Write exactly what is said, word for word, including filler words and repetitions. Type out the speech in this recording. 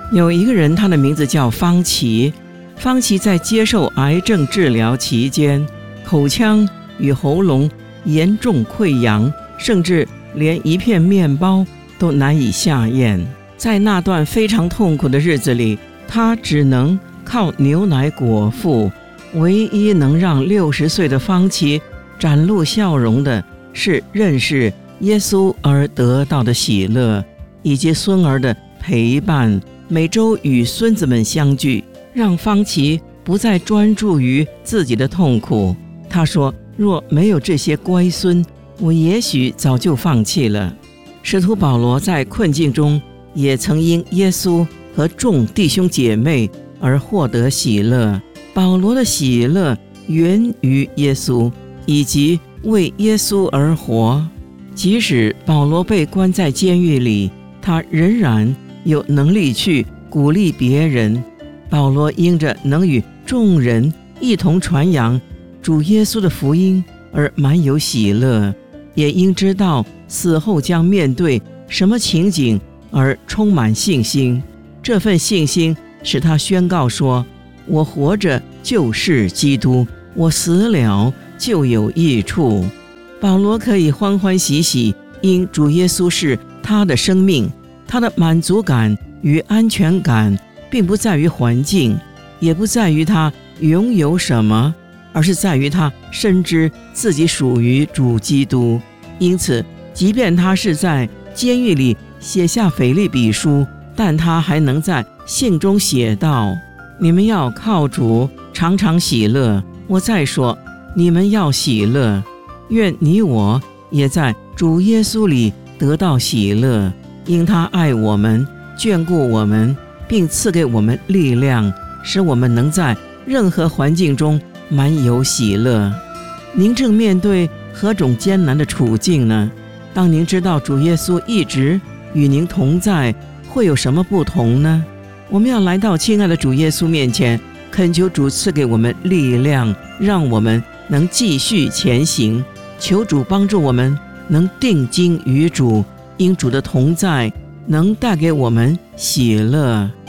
有一个人，他的名字叫方琦。方琦在接受癌症治疗期间，口腔与喉咙严重溃疡，甚至连一片面包都难以下咽。在那段非常痛苦的日子里，他只能靠牛奶果腹。唯一能让六十岁的方琦展露笑容的是认识耶稣而得到的喜乐，以及孙儿的陪伴，每周与孙子们相聚，让方琦不再专注于自己的痛苦。他说，若没有这些乖孙，我也许早就放弃了。使徒保罗在困境中也曾因耶稣和众弟兄姐妹而获得喜乐。保罗的喜乐源于耶稣，以及为耶稣而活。即使保罗被关在监狱里，他仍然有能力去鼓励别人。保罗因着能与众人一同传扬主耶稣的福音而满有喜乐，也因知道死后将面对什么情景而充满信心。这份信心使他宣告说，我活着就是基督，我死了就有益处。保罗可以欢欢喜喜，因主耶稣是他的生命。他的满足感与安全感并不在于环境，也不在于他拥有什么，而是在于他深知自己属于主基督。因此即便他是在监狱里写下腓立比书，但他还能在信中写道，你们要靠主常常喜乐。我再说，你们要喜乐，愿你我也在主耶稣里得到喜乐，因他爱我们，眷顾我们，并赐给我们力量，使我们能在任何环境中满有喜乐。您正面对何种艰难的处境呢？当您知道主耶稣一直与您同在，会有什么不同呢？我们要来到亲爱的主耶稣面前，恳求主赐给我们力量，让我们能继续前行。求主帮助我们能定睛于主，因主的同在能带给我们喜乐。